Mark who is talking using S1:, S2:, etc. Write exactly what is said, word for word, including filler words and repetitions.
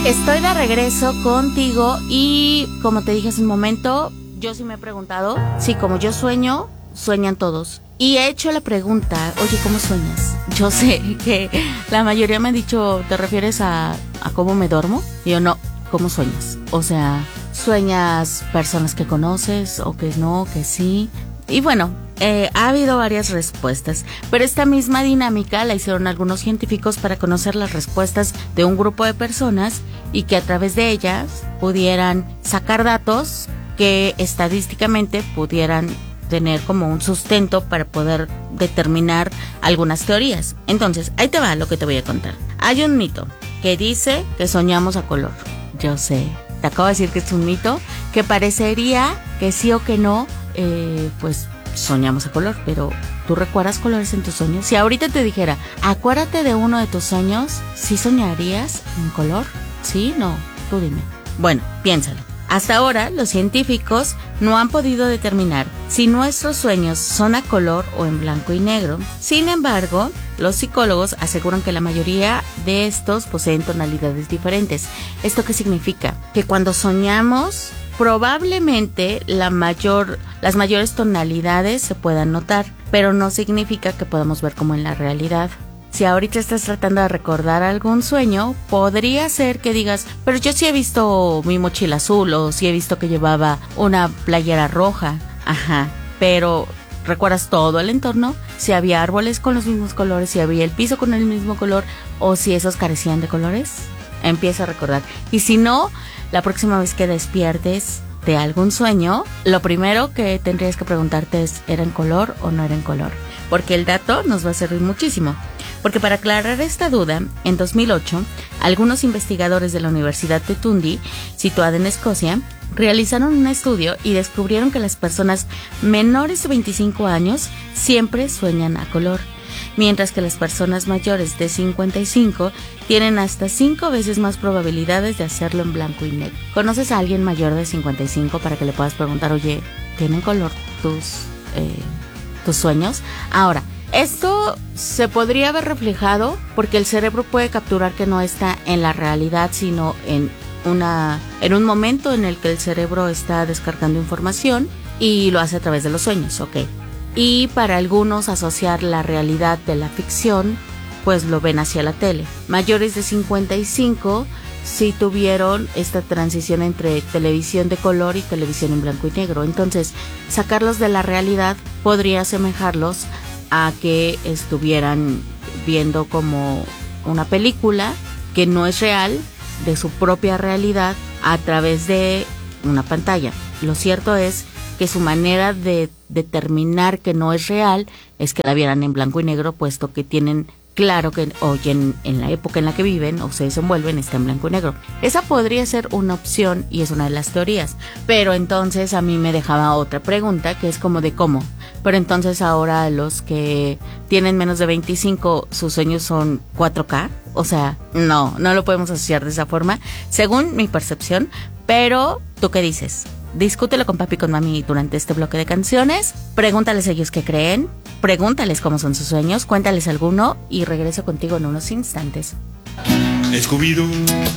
S1: Estoy de regreso contigo y como te dije hace un momento, yo sí me he preguntado si como yo sueño, sueñan todos. Y he hecho la pregunta, oye, ¿cómo sueñas? Yo sé que la mayoría me han dicho, ¿te refieres a, a cómo me duermo? Y yo, no, ¿cómo sueñas? O sea, ¿sueñas personas que conoces o que no, que sí? Y bueno, eh, ha habido varias respuestas, pero esta misma dinámica la hicieron algunos científicos para conocer las respuestas de un grupo de personas y que a través de ellas pudieran sacar datos que estadísticamente pudieran tener como un sustento para poder determinar algunas teorías. Entonces, ahí te va lo que te voy a contar. Hay un mito que dice que soñamos a color. Yo sé, te acabo de decir que es un mito, que parecería que sí o que no, eh, pues soñamos a color, pero ¿tú recuerdas colores en tus sueños? Si ahorita te dijera, acuérdate de uno de tus sueños, ¿sí soñarías en color? ¿Sí? No, tú dime. Bueno, piénsalo. Hasta ahora, los científicos no han podido determinar si nuestros sueños son a color o en blanco y negro. Sin embargo, los psicólogos aseguran que la mayoría de estos poseen tonalidades diferentes. ¿Esto qué significa? Que cuando soñamos, probablemente la mayor, las mayores tonalidades se puedan notar, pero no significa que podamos ver como en la realidad. Si ahorita estás tratando de recordar algún sueño, podría ser que digas, pero yo sí he visto mi mochila azul o sí he visto que llevaba una playera roja. Ajá, pero ¿recuerdas todo el entorno? Si había árboles con los mismos colores, si había el piso con el mismo color o si esos carecían de colores. Empieza a recordar. Y si no, la próxima vez que despiertes de algún sueño, lo primero que tendrías que preguntarte es, ¿era en color o no era en color? Porque el dato nos va a servir muchísimo. Porque para aclarar esta duda, en dos mil ocho, algunos investigadores de la Universidad de Dundee, situada en Escocia, realizaron un estudio y descubrieron que las personas menores de veinticinco años siempre sueñan a color, mientras que las personas mayores de cincuenta y cinco tienen hasta cinco veces más probabilidades de hacerlo en blanco y negro. ¿Conoces a alguien mayor de cincuenta y cinco para que le puedas preguntar, oye, ¿tienen color tus, eh, tus sueños? Ahora, esto se podría haber reflejado porque el cerebro puede capturar que no está en la realidad, sino en una en un momento en el que el cerebro está descargando información y lo hace a través de los sueños, ¿ok? Y para algunos asociar la realidad de la ficción, pues lo ven hacia la tele. Mayores de cincuenta y cinco sí tuvieron esta transición entre televisión de color y televisión en blanco y negro. Entonces, sacarlos de la realidad podría asemejarlos a que estuvieran viendo como una película que no es real, de su propia realidad, a través de una pantalla. Lo cierto es que su manera de determinar que no es real es que la vieran en blanco y negro, puesto que tienen claro que hoy en, en la época en la que viven o se desenvuelven está en blanco y negro. Esa podría ser una opción y es una de las teorías, pero entonces a mí me dejaba otra pregunta que es como de cómo. Pero entonces ahora los que tienen menos de veinticinco, sus sueños son cuatro K, o sea, no, no lo podemos asociar de esa forma, según mi percepción. Pero, ¿tú qué dices? Discútelo con papi y con mami durante este bloque de canciones. Pregúntales a ellos qué creen. Pregúntales cómo son sus sueños. Cuéntales alguno y regreso contigo en unos instantes.
S2: Scooby-Doo.